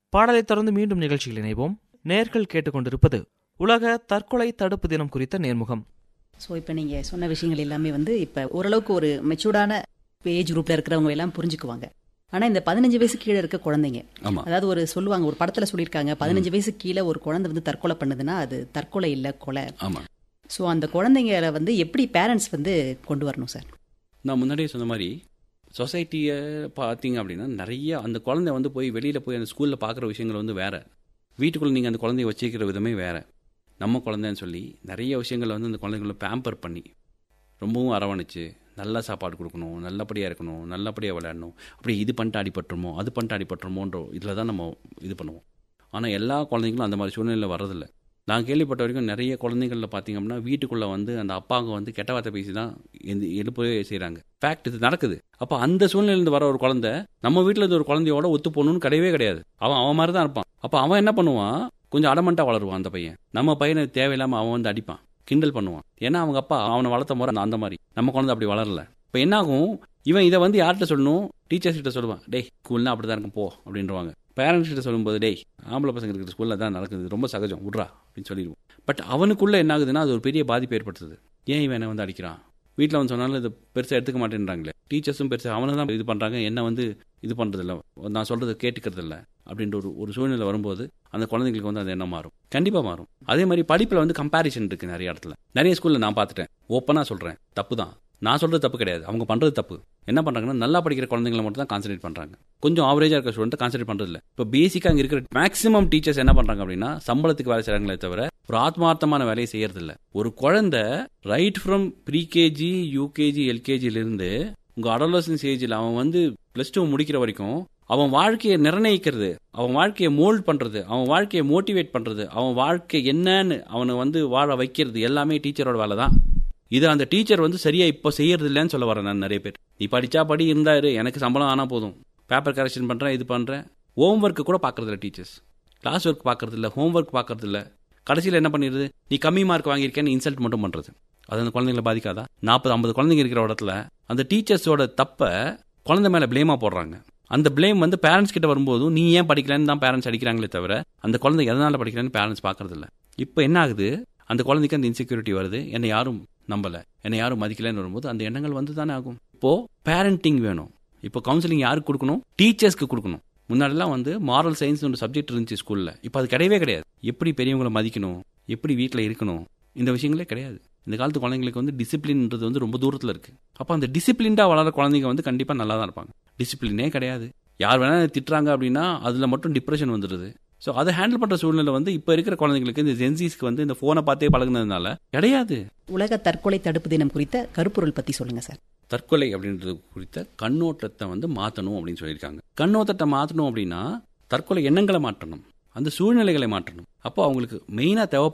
பாடலை தொடர்ந்து மீண்டும் நிகழ்ச்சியில் இணைவோம். நேர்கள் கேட்டுக்கொண்டிருப்பது உலக தற்கொலை தடுப்பு தினம் குறித்த நேர்முகம். ஸோ இப்போ நீங்கள் சொன்ன விஷயங்கள் எல்லாமே இப்போ ஓரளவுக்கு ஒரு மெச்சூர்டான ஏஜ் குரூப்பில் இருக்கிறவங்க எல்லாம் புரிஞ்சுக்குவாங்க. ஆனால் இந்த 15 வயசு கீழே இருக்க குழந்தைங்க, அதாவது சொல்லுவாங்க, ஒரு படத்தில் சொல்லியிருக்காங்க, 15 வயசு கீழே ஒரு குழந்தை தற்கொலை பண்ணுதுன்னா அது தற்கொலை இல்லை, கொலை. ஸோ அந்த குழந்தைங்களை எப்படி பேரண்ட்ஸ் கொண்டு வரணும் சார்? நான் முன்னாடியே சொன்ன மாதிரி சொசைட்டியை பார்த்தீங்க அப்படின்னா நிறைய அந்த குழந்தை போய் வெளியில் போய் அந்த ஸ்கூலில் பார்க்குற விஷயங்கள் வேறு, வீட்டுக்குள்ளே நீங்கள் அந்த குழந்தைய வச்சுக்கிற விதமே வேறு. நம்ம குழந்தைன்னு சொல்லி நிறைய விஷயங்களை அந்த குழந்தைங்கள பேம்பர் பண்ணி ரொம்பவும் அரவணைச்சு நல்லா சாப்பாடு கொடுக்கணும், நல்லபடியாக இருக்கணும், நல்லபடியாக விளையாடணும். அப்படி இது பண்ணிட்டு அடிபட்டுருமோ அது பண்ணிட்டு அடிபட்டுருமோன்ற இதில் தான் நம்ம இது பண்ணுவோம். ஆனால் எல்லா குழந்தைங்களும் அந்த மாதிரி சூழ்நிலையில் வர்றதில்லை. நான் கேள்விப்பட்ட வரைக்கும் நிறைய குழந்தைகளில் பார்த்திங்க அப்படின்னா வீட்டுக்குள்ளே அந்த அப்பாங்க கெட்ட வார்த்தை பேசி தான் எழுப்பவே செய்கிறாங்க. ஃபேக்ட் இது நடக்குது. அப்போ அந்த சூழ்நிலையிலேருந்து வர ஒரு குழந்தை நம்ம வீட்டில் இருந்து ஒரு குழந்தையோட ஒத்து போகணுன்னு கிடையவே கிடையாது. அவன் மாதிரி தான் இருப்பான். அப்போ அவன் என்ன பண்ணுவான், கொஞ்சம் அடமண்ட்டாக வளருவான் அந்த பையன். நம்ம பையனை தேவையில்லாமல் அவன் அடிப்பான், கிண்டல் பண்ணுவான். ஏன்னா அவங்க அப்பா அவனை வளர்த்த முறை அந்த மாதிரி. நம்ம குழந்தை அப்படி வளரல. இப்போ என்னாகும், இவன் இதை யார்கிட்ட சொல்லணும், டீச்சர்ஸ் கிட்ட சொல்லுவான். டேய் ஸ்கூல்னா அப்படி தான் இருக்கும் போ அப்படின்றவாங்க. பேரண்ட்ஸ் கிட்ட சொல்லும்போது டேய் ஆம்பளை பசங்க இருக்கிற ஸ்கூலில் தான் நடக்குது, ரொம்ப சகஜம் விட்றா அப்படின்னு சொல்லிடுவோம். பட் அவனுக்குள்ளே என்ன ஆகுதுன்னா அது ஒரு பெரிய பாதிப்பு ஏற்படுத்துது. ஏன் இவன் என்ன அடிக்கிறான், வீட்டில் சொன்னாலும் இதை பெருசாக எடுத்துக்க மாட்டேன்றாங்களே, டீச்சர்ஸும் பெருசாக அவனை தான் இது பண்ணுறாங்க, என்ன இது பண்ணுறதில்ல, நான் சொல்கிறத கேட்டுக்கிறதில்ல அப்படின்ற ஒரு சூழ்நிலை வரும்போது அந்த குழந்தைங்களுக்கு அது என்ன மாறும், கண்டிப்பாக மாறும். அதே மாதிரி படிப்பில் கம்பேரிசன் இருக்குது நிறைய இடத்துல. நிறைய ஸ்கூலில் நான் பார்த்துட்டேன். ஓப்பனாக சொல்கிறேன், தப்பு தான். நான் சொல்கிறது தப்பு கிடையாது, அவங்க பண்ணுறது தப்பு. என்ன பண்ணுறாங்கன்னா நல்லா படிக்கிற குழந்தைங்களை மட்டும் தான் கான்சன்ட்ரேட் பண்ணுறாங்க. கொஞ்சம் ஆவரேஜாக இருக்கிற ஸ்டூடெண்ட் கான்சன்ட்ரேட் பண்ணுறது இல்லை. இப்போ பேசிக்காக அங்கே இருக்கிற மேக்ஸிமம் டீச்சர்ஸ் என்ன பண்ணுறாங்க அப்படின்னா சம்பளத்துக்கு வேலை செய்கிறாங்களே தவிர ஒரு ஆத்மார்த்தமான வேலையை செய்யறதில்ல. ஒரு குழந்தை ரைட் ஃப்ரம் ப்ரீகேஜி, யூகேஜி, எல்கேஜிலிருந்து உங்கள் அடோலசன்ஸ் ஏஜில் அவன் +2 முடிக்கிற வரைக்கும் அவன் வாழ்க்கையை நிர்ணயிக்கிறது, அவன் வாழ்க்கையை மோல்ட் பண்ணுறது, அவன் வாழ்க்கையை மோட்டிவேட் பண்ணுறது, அவன் வாழ்க்கை என்னன்னு அவனை வாழ வைக்கிறது எல்லாமே டீச்சரோட வேலை தான். இது அந்த டீச்சர் சரியா இப்போ செய்யறது இல்லைன்னு சொல்ல வரேன் நான். நிறைய பேர் நீ படிச்சா படி இருந்தாரு, எனக்கு சம்பளம் ஆனால் போதும், பேப்பர் கரெக்ஷன் பண்ணுறேன், இது பண்ணுறேன், ஹோம் ஒர்க்கு கூட பார்க்கறதில்ல டீச்சர்ஸ், கிளாஸ் ஒர்க் பார்க்கறதில்ல, ஹோம் ஒர்க் பார்க்கறதில்ல. கடைசியில் என்ன பண்ணிடுது, நீ கம்மி மார்க் வாங்கியிருக்கேன்னு இன்சல்ட் மட்டும் பண்ணுறது. அது அந்த குழந்தைங்களை பாதிக்காதா? 40-50 குழந்தைங்க இருக்கிற இடத்துல அந்த டீச்சர்ஸோட தப்பை குழந்தை மேலே பிளேமாக போடுறாங்க. அந்த பிளேம் பேரண்ட்ஸ் கிட்ட வரும்போது நீ ஏன் படிக்கலன்னு தான் பேரண்ட்ஸ் அடிக்கிறாங்களே தவிர அந்த குழந்தை எதனால படிக்கலன்னு பேரண்ட்ஸ் பார்க்கறதில்ல. இப்போ என்ன ஆகுது, அந்த குழந்தைக்கு அந்த இன்செக்யூரிட்டி வருது, என்னை யாரும் நம்பலை, என்னை யாரும் மதிக்கலைன்னு வரும்போது அந்த எண்ணங்கள் தானே ஆகும். இப்போ பேரண்டிங் வேணும். இப்போ கவுன்சிலிங் யாருக்கு கொடுக்கணும், டீச்சர்ஸ்க்கு கொடுக்கணும். முன்னாடிலாம் மாரல் சயின்ஸ் ஒரு சப்ஜெக்ட் இருந்துச்சு ஸ்கூலில், இப்போ அது கிடையவே கிடையாது. எப்படி பெரியவங்களை மதிக்கணும், எப்படி வீட்டில் இருக்கணும், இந்த விஷயங்களே கிடையாது. இந்த காலத்து குழந்தைங்களுக்கு டிசிப்ளின்ன்றது ரொம்ப தூரத்தில் இருக்குது. அப்போ அந்த டிசிப்ளின்டாக வளர குழந்தைங்க கண்டிப்பாக நல்லா தான் இருப்பாங்க. டிசிப்ளினே கிடையாது, யார் வேணாலும் திட்டுறாங்க அப்படின்னா அதில் மட்டும் டிப்ரெஷன் வந்துடுது. ஸோ அதை ஹேண்டில் பண்ணுற சூழ்நிலை இப்போ இருக்கிற குழந்தைங்களுக்கு இந்த ஜென்சிஸ்க்கு இந்த ஃபோனை பார்த்தே பழகுனதுனால கிடையாது. உலக தற்கொலை தடுப்பு தினம் குறித்த கருப்பொருள் பற்றி சொல்லுங்கள் சார். தற்கொலை அப்படின்றது குறித்த கண்ணோட்டத்தை மாற்றணும் அப்படின்னு சொல்லியிருக்காங்க. கண்ணோட்டத்தை மாற்றணும் அப்படின்னா தற்கொலை எண்ணங்களை மாற்றணும், அந்த சூழ்நிலைகளை மாற்றணும். அப்போ அவங்களுக்கு மெயினாக தேவைப்படுற